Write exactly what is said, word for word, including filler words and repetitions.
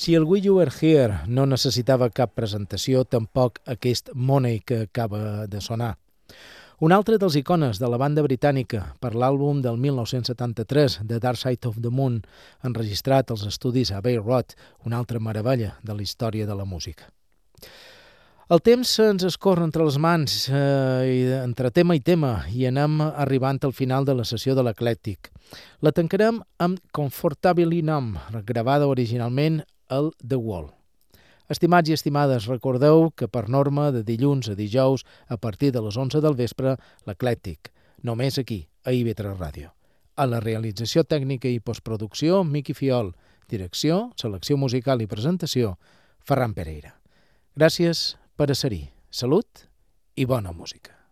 Si el Will You Were Here no necessitava cap presentació, tampoc aquest Money que acaba de sonar. Un altre dels icones de la banda britànica per l'àlbum del mil nou-cents setanta-tres, The Dark Side of the Moon, enregistrat als estudis Abbey Road, una altra meravella de la història de la música. El temps ens escorre entre les mans, eh, entre tema i tema, i anem arribant al final de la sessió de l'Eclèctic. La tancarem amb Comfortably Numb, gravada originalment al The Wall. Estimats i estimades, recordeu que per norma de dilluns a dijous a partir de les onze del vespre, l'Eclèctic, només aquí, a I V tres Ràdio. A la realització tècnica i postproducció, Miqui Fiol. Direcció, selecció musical i presentació, Ferran Pereira. Gràcies per a ser-hi. Salut i bona música.